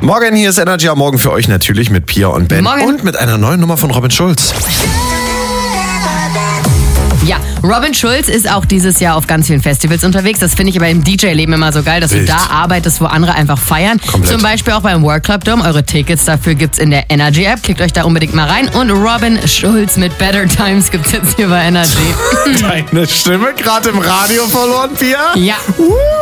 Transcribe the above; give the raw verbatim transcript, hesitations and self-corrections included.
Morgen, hier ist Energy am Morgen für euch natürlich mit Pia und Ben. Morgen. Und mit einer neuen Nummer von Robin Schulz. Ja, Robin Schulz ist auch dieses Jahr auf ganz vielen Festivals unterwegs. Das finde ich aber im D J-Leben immer so geil, dass Wild. du da arbeitest, wo andere einfach feiern. Komplett. Zum Beispiel auch beim World Club Dome. Eure Tickets dafür gibt's in der Energy-App. Klickt euch da unbedingt mal rein. Und Robin Schulz mit Better Times gibt's jetzt hier bei Energy. Deine Stimme gerade im Radio verloren, Pia? Ja. Uh.